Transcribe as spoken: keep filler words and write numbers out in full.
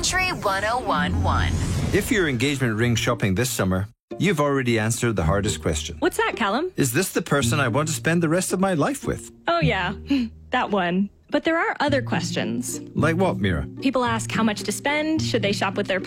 Country one oh one point one. If you're engagement ring shopping this summer, you've already answered the hardest question. What's that, Callum? Is this the person I want to spend the rest of my life with? Oh, yeah, that one. But there are other questions. Like what, Mira? People ask how much to spend, should they shop with their